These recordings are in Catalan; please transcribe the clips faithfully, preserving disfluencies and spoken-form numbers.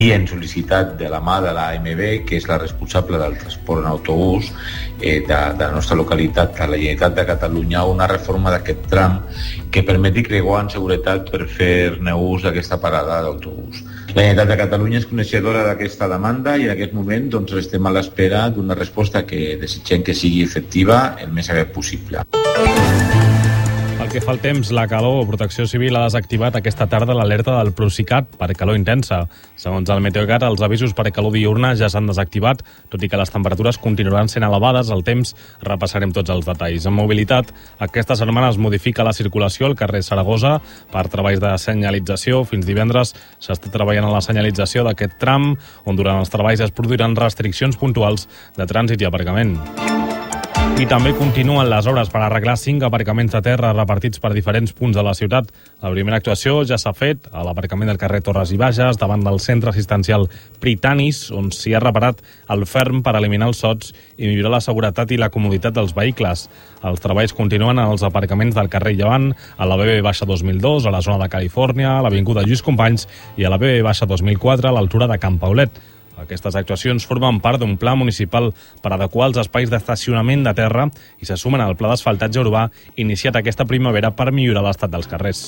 i hem sol·licitat de la mà de l'A M B, que és la responsable del transport en autobús eh, de, de la nostra localitat, a la Generalitat de Catalunya, una reforma d'aquest tram que permeti creuar en seguretat per fer-ne ús d'aquesta parada d'autobús. La Generalitat de Catalunya és coneixedora d'aquesta demanda i en aquest moment doncs, estem a l'espera d'una resposta que desitgem que sigui efectiva el més aviat possible. Pel que fa al temps, la calor, Protecció Civil ha desactivat aquesta tarda l'alerta del Procicat per calor intensa. Segons el Meteocat, els avisos per calor diurna ja s'han desactivat, tot i que les temperatures continuaran sent elevades. Al temps repassarem tots els detalls. En mobilitat, aquesta setmana es modifica la circulació al carrer Saragossa per treballs de senyalització. Fins divendres s'està treballant en la senyalització d'aquest tram, on durant els treballs es produiran restriccions puntuals de trànsit i aparcament. I també continuen les obres per arreglar cinc aparcaments de terra repartits per diferents punts de la ciutat. La primera actuació ja s'ha fet a l'aparcament del carrer Torres i Bages, davant del centre assistencial Pritanis, on s'hi ha reparat el ferm per eliminar els sots i millorar la seguretat i la comoditat dels vehicles. Els treballs continuen als aparcaments del carrer Llevant, a la B B dos mil dos, a la zona de Califòrnia, a l'avinguda Lluís Companys i a la B B dos mil quatre, a l'altura de Can Paulet. Aquestes actuacions formen part d'un pla municipal per adequar els espais d'estacionament de terra i se sumen al pla d'asfaltatge urbà iniciat aquesta primavera per millorar l'estat dels carrers.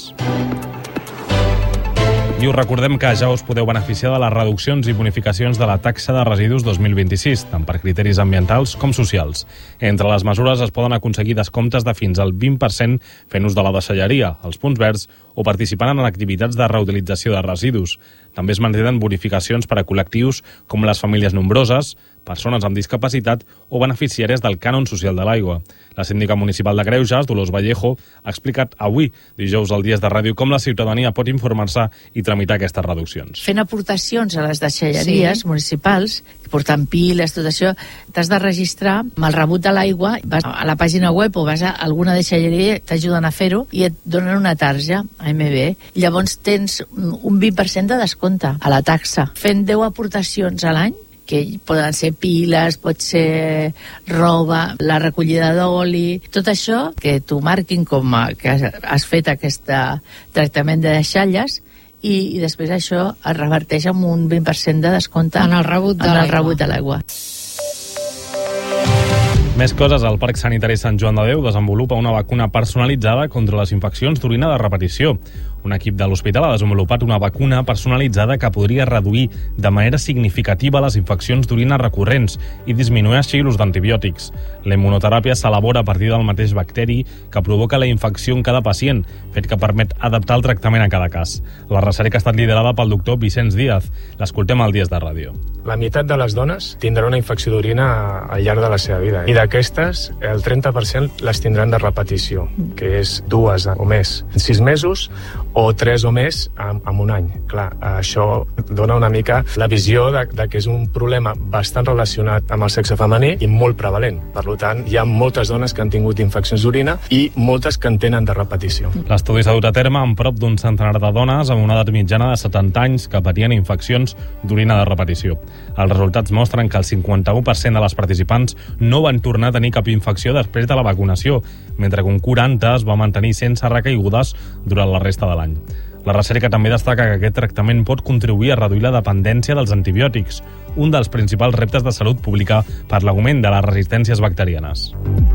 I us recordem que ja us podeu beneficiar de les reduccions i bonificacions de la taxa de residus dos mil vint-i-sis, tant per criteris ambientals com socials. Entre les mesures es poden aconseguir descomptes de fins al vint per cent fent ús de la deixalleria, els punts verds o participant en activitats de reutilització de residus. També es mantenen bonificacions per a col·lectius com les famílies nombroses, persones amb discapacitat o beneficiàries del cànon social de l'aigua. La síndica municipal de Greuges, Dolors Vallejo, ha explicat avui, dijous al Dies de Ràdio, com la ciutadania pot informar-se i tramitar aquestes reduccions. Fent aportacions a les deixalleries sí. municipals, portant piles, tot això, t'has de registrar amb el rebut de l'aigua, vas a la pàgina web o vas a alguna deixalleria, t'ajuden a fer-ho i et donen una tarja A M B. Llavors tens un vint per cent de descompte a la taxa. Fent deu aportacions a l'any, que poden ser piles, pot ser roba, la recollida d'oli, tot això que t'ho marquin com a, que has fet aquest tractament de deixalles i, i després això es reverteix amb un vint per cent de descompte en el rebut de, en el rebut de l'aigua. Més coses, el Parc Sanitari Sant Joan de Déu desenvolupa una vacuna personalitzada contra les infeccions d'orina de repetició. Un equip de l'hospital ha desenvolupat una vacuna personalitzada que podria reduir de manera significativa les infeccions d'orina recurrents i disminuir així l'ús d'antibiòtics. La immunoteràpia s'elabora a partir del mateix bacteri que provoca la infecció en cada pacient, fet que permet adaptar el tractament a cada cas. La recerca ha estat liderada pel doctor Vicenç Díaz. L'escoltem al Dies de Ràdio. La meitat de les dones tindran una infecció d'orina al llarg de la seva vida. I d'aquestes, el trenta per cent les tindran de repetició, que és dues o més en sis mesos o tres o més en, en un any. Clar, això dona una mica la visió de, de que és un problema bastant relacionat amb el sexe femení i molt prevalent. Per tant, hi ha moltes dones que han tingut infeccions d'orina i moltes que en tenen de repetició. L'estudi s'ha dut a terme amb prop d'un centenar de dones amb una edat mitjana de setanta anys que patien infeccions d'orina de repetició. Els resultats mostren que el cinquanta-u per cent de les participants no van tornar a tenir cap infecció després de la vacunació, mentre que un quaranta es va mantenir sense recaigudes durant la resta de l'any. La recerca també destaca que aquest tractament pot contribuir a reduir la dependència dels antibiòtics, un dels principals reptes de salut pública per l'augment de les resistències bacterianes.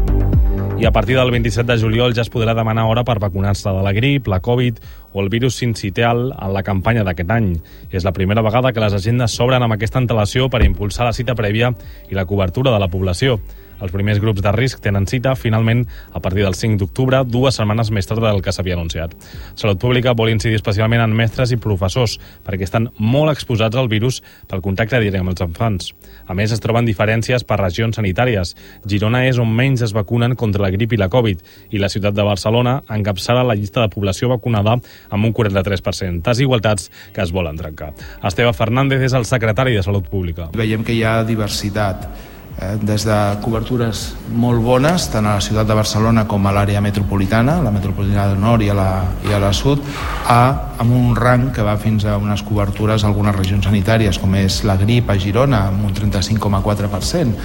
I a partir del vint-i-set de juliol ja es podrà demanar hora per vacunar-se de la grip, la Covid o el virus sincitial en la campanya d'aquest any. És la primera vegada que les agendes s'obren amb aquesta antelació per impulsar la cita prèvia i la cobertura de la població. Els primers grups de risc tenen cita, finalment, a partir del cinc d'octubre, dues setmanes més tard del que s'havia anunciat. Salut Pública vol incidir especialment en mestres i professors, perquè estan molt exposats al virus pel contacte directe amb els infants. A més, es troben diferències per regions sanitàries. Girona és on menys es vacunen contra la grip i la Covid, i la ciutat de Barcelona encapçala la llista de població vacunada amb un quaranta-tres per cent. Desigualtats que es volen trencar. Esteve Fernández és el secretari de Salut Pública. Veiem que hi ha diversitat, des de cobertures molt bones, tant a la ciutat de Barcelona com a l'àrea metropolitana, la metropolitana del nord i a la, i a la sud, a, amb un rang que va fins a unes cobertures a algunes regions sanitàries, com és la grip a Girona, amb un trenta-cinc coma quatre per cent,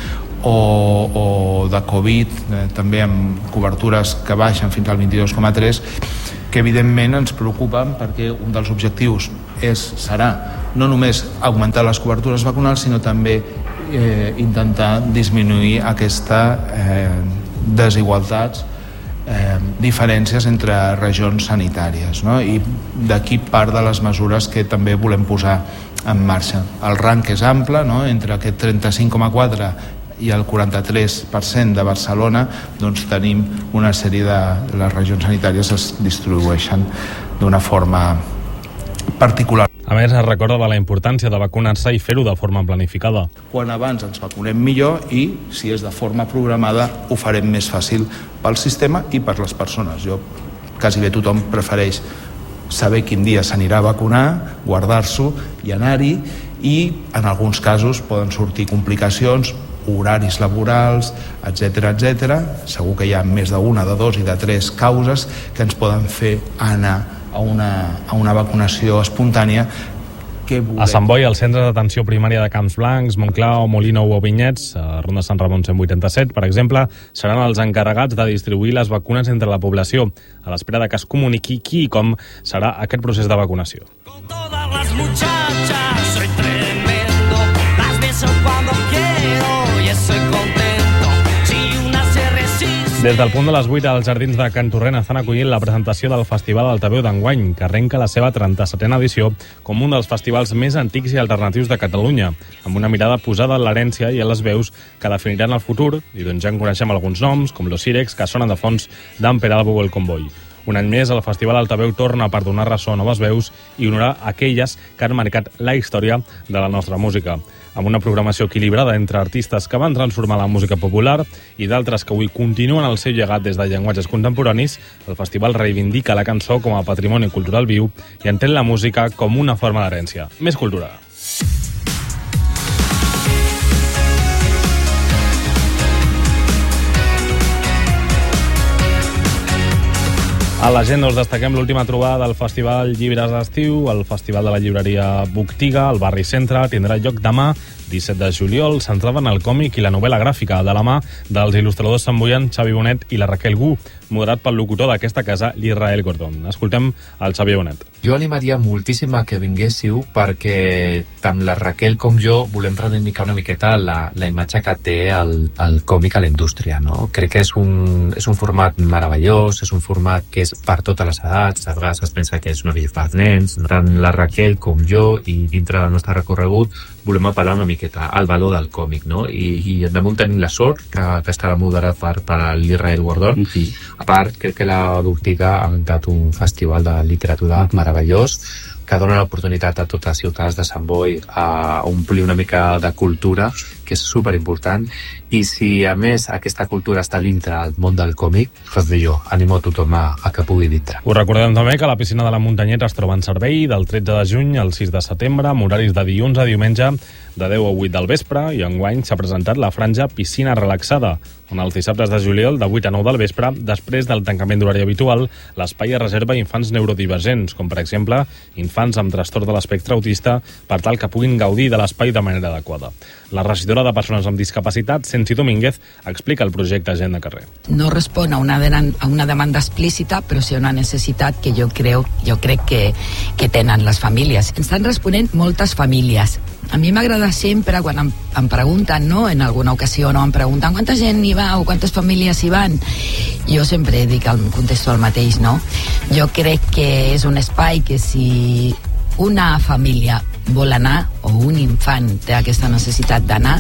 o, o de Covid, eh, també amb cobertures que baixen fins al vint-i-dos coma tres, que evidentment ens preocupen perquè un dels objectius és, serà no només augmentar les cobertures vacunals, sinó també eh, intentar disminuir aquesta eh, desigualtats, eh, diferències entre regions sanitàries, no? I d'aquí part de les mesures que també volem posar en marxa. El rang és ample, no? Entre aquest trenta-cinc coma quatre i el quaranta-tres per cent de Barcelona, doncs tenim una sèrie de les regions sanitàries es distribueixen d'una forma particular. A més, es recorda de la importància de vacunar-se i fer-ho de forma planificada. Quan abans ens vacunem millor i, si és de forma programada, ho farem més fàcil pel sistema i per les persones. Jo, quasi bé tothom prefereix saber quin dia s'anirà a vacunar, guardar-s'ho i anar-hi, i en alguns casos poden sortir complicacions, horaris laborals, etcètera, etcètera. Segur que hi ha més d'una, de dos i de tres causes que ens poden fer anar a una, a una vacunació espontània. Que a Sant Boi, els centres d'atenció primària de Camps Blancs, Montclar, Molina o Vinyets, a Ronda Sant Ramon cent vuitanta-set, per exemple, seran els encarregats de distribuir les vacunes entre la població, a l'espera de que es comuniqui qui i com serà aquest procés de vacunació. Con todas las muchachas soy tremendo, las beso cuando quiero y estoy contento. Si una se resiste. Des del punt de les vuit als Jardins de Can Torrent estan acollint la presentació del Festival Altaveu d'enguany, que arrenca la seva trenta-setena edició com un dels festivals més antics i alternatius de Catalunya, amb una mirada posada en l'herència i en les veus que definiran el futur, i doncs ja en coneixem alguns noms, com los Sirex, que sonen de fons d'en Peralbo el Convoy. Un any més, el Festival Altaveu torna per donar ressò a noves veus i honorar aquelles que han marcat la història de la nostra música. Amb una programació equilibrada entre artistes que van transformar la música popular i d'altres que avui continuen el seu llegat des de llenguatges contemporanis, el festival reivindica la cançó com a patrimoni cultural viu i entén la música com una forma d'herència. Més cultura. A l'agenda us destaquem l'última trobada del Festival Llibres d'Estiu, el Festival de la Llibreria Booktiga, al Barri Centre, tindrà lloc demà, disset de juliol, centrada en el còmic i la novel·la gràfica, de la mà dels il·lustradors santboians Xavi Bonet i la Raquel Gu, moderat pel locutor d'aquesta casa, l'Israel Gordon. Escoltem el Xavi Bonet. Jo animaria moltíssim a que vinguéssiu perquè tant la Raquel com jo volem reivindicar una miqueta la, la imatge que té el, el còmic a la indústria, no? Crec que és un, és un format meravellós, és un format que és per totes les edats, a vegades es pensa que és una vida per nens, tant la Raquel com jo, i dintre del nostre recorregut volem apel·lar una miqueta al valor del còmic, no? I, i damunt tenim la sort que, que estarà moderat per, per l'Israel Gordon. Sí. A part, crec que la Booktiga ha muntat un festival de literatura meravellós que dona l'oportunitat a tots els ciutadans de Sant Boi a omplir una mica de cultura, que és superimportant, i si a més aquesta cultura està dintre del món del còmic, doncs jo animo a tothom a, a que pugui dintre. Us recordem també que la piscina de la Muntanyeta es troba en servei del tretze de juny al sis de setembre, amb horaris de dilluns a diumenge de deu a vuit del vespre, i enguany s'ha presentat la franja Piscina Relaxada, on els dissabtes de juliol de vuit a nou del vespre, després del tancament d'horari habitual, l'espai es reserva a infants neurodivergents, com per exemple infants amb trastorn de l'espectre autista, per tal que puguin gaudir de l'espai de manera adequada. La regidora de Persones amb Discapacitat, Sensi Domínguez, explica el projecte Gent de Carrer. No respon a una, de, a una demanda explícita, però sí a una necessitat que jo, creu, jo crec que, que tenen les famílies. Ens estan responent moltes famílies. A mi m'agrada sempre, quan em, em pregunten, no? En alguna ocasió no em pregunten quanta gent hi va o quantes famílies hi van, jo sempre dic, el, contesto el mateix, no? Jo crec que és un espai que si una família vol anar o un infant té aquesta necessitat d'anar,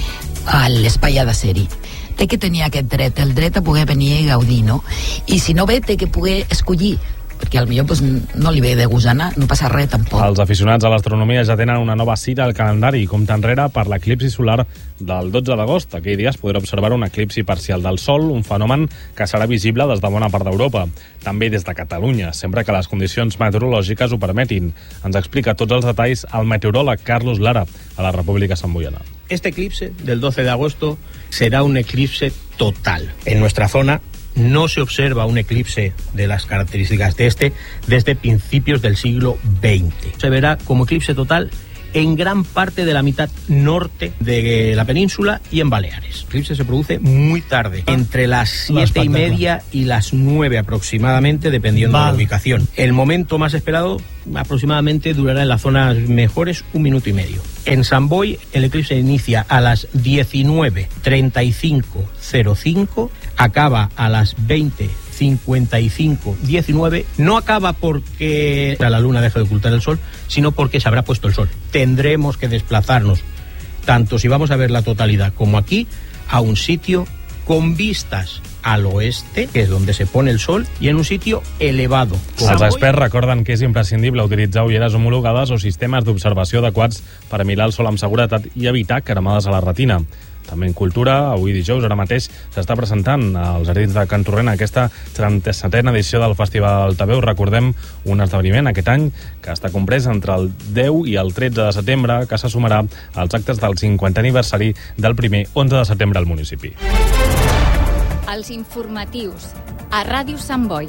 l'espai ha de ser-hi. Té que tenir aquest dret, el dret a poder venir i gaudir, no? I si no ve, té que poder escollir, perquè potser pues, no li ve de gust anar, no passa res tampoc. Els aficionats a l'astronomia ja tenen una nova cita al calendari, compte enrere per l'eclipsi solar del dotze d'agost. Aquell dia es podrà observar un eclipsi parcial del Sol, un fenomen que serà visible des de bona part d'Europa, també des de Catalunya, sempre que les condicions meteorològiques ho permetin. Ens explica tots els detalls el meteoròleg Carlos Lara, a la República Santboiana. Este eclipse del doce de agosto será un eclipse total. En nuestra zona no se observa un eclipse de las características de este desde principios del siglo veinte. Se verá como eclipse total en gran parte de la mitad norte de la península y en Baleares. El eclipse se produce muy tarde, entre las siete y media y las nueve aproximadamente, dependiendo Val. de la ubicación. El momento más esperado aproximadamente durará en las zonas mejores un minuto y medio. En Sant Boi el eclipse inicia a las diecinueve treinta y cinco cero cinco, acaba a las veinte cincuenta y cinco diecinueve. No acaba porque la luna deja de ocultar el sol, sino porque se habrá puesto el sol. Tendremos que desplazarnos, tanto si vamos a ver la totalidad como aquí, a un sitio con vistas al oeste, que és on se pone el sol, i en un sitio elevado. Els experts recorden que és imprescindible utilitzar ulleres homologades o sistemes d'observació adequats per a mirar el sol amb seguretat i evitar cremades a la retina. També en cultura, avui dijous, ara mateix, s'està presentant als Jardins de Can Torrent aquesta trenta-setena edició del Festival Altaveu. Recordem un esdeveniment aquest any que està comprès entre el deu i el tretze de setembre, que se sumarà als actes del cinquantè aniversari del primer onze de setembre al municipi. Els informatius, a Ràdio Sant Boi.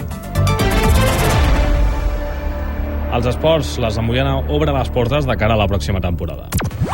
Els esports, la Zamboiana obre les portes de cara a la pròxima temporada.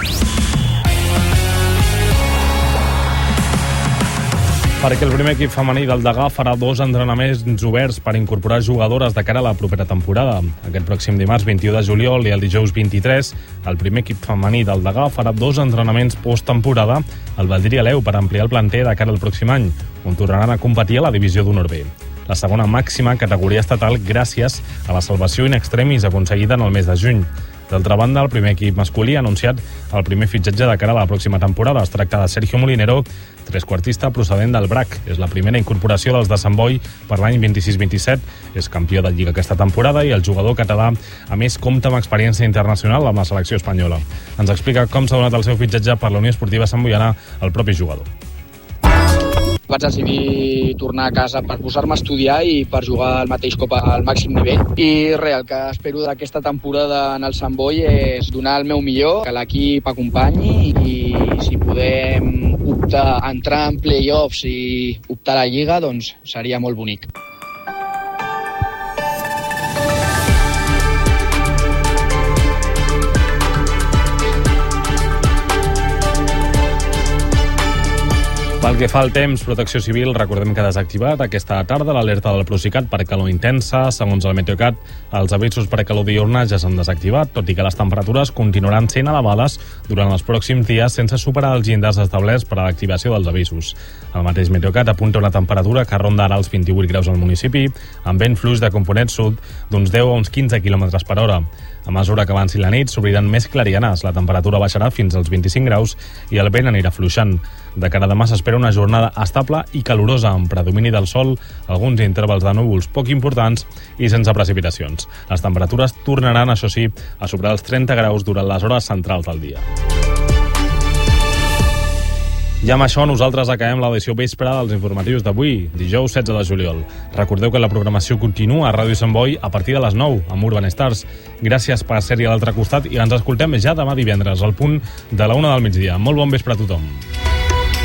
Perquè el primer equip femení del Degà farà dos entrenaments oberts per incorporar jugadores de cara a la propera temporada. Aquest pròxim dimarts vint-i-u de juliol i el dijous vint-i-tres, el primer equip femení del Degà farà dos entrenaments post-temporada al Valdiri Aleu per ampliar el planter de cara al pròxim any, on tornaran a competir a la divisió d'honor B, la segona màxima categoria estatal gràcies a la salvació in extremis aconseguida en el mes de juny. D'altra banda, el primer equip masculí ha anunciat el primer fitxatge de cara a la pròxima temporada. Es tracta de Sergio Molinero, tresquartista procedent del B R A C. És la primera incorporació dels de Sant Boi per l'any vint-i-sis vint-i-set. És campió de Lliga aquesta temporada i el jugador català, a més, compta amb experiència internacional amb la selecció espanyola. Ens explica com s'ha donat el seu fitxatge per la Unió Esportiva Santboiana el propi jugador. Vaig decidir tornar a casa per posar-me a estudiar i per jugar al mateix cop al màxim nivell. I res, el que espero d'aquesta temporada en el Sant Boi és donar el meu millor, que l'equip acompanyi i si podem optar a entrar en play-offs i optar a la Lliga, doncs seria molt bonic. Pel que fa al temps, Protecció Civil, recordem que ha desactivat aquesta tarda l'alerta del Procicat per calor intensa. Segons el Meteocat, els avisos per calor diurna ja s'han desactivat, tot i que les temperatures continuaran sent elevades durant els pròxims dies sense superar els llindars establerts per a l'activació dels avisos. El mateix Meteocat apunta una temperatura que rondarà els vint-i-vuit graus al municipi, amb vent fluix de component sud d'uns deu a uns quinze quilòmetres per hora. A mesura que avanci la nit, s'obriran més clarianes, la temperatura baixarà fins als vint-i-cinc graus i el vent anirà fluixant. De cara a demà s'espera una jornada estable i calorosa, amb predomini del sol, alguns intervals de núvols poc importants i sense precipitacions. Les temperatures tornaran, això sí, a superar els trenta graus durant les hores centrals del dia. I amb això nosaltres acabem l'edició vespre dels informatius d'avui, dijous setze de juliol. Recordeu que la programació continua a Ràdio Sant Boi a partir de les nou, amb Urban Stars. Gràcies per ser-hi a l'altre costat i ens escoltem ja demà divendres, al punt de la una del migdia. Molt bon vespre a tothom.